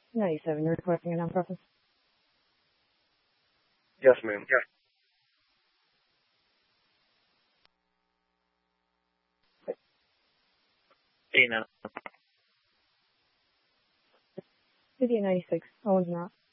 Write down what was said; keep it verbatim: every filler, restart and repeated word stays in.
ninety-seven, you're requesting a non-preference? Yes, ma'am. Yes. Dana. City at ninety-six, Owens not.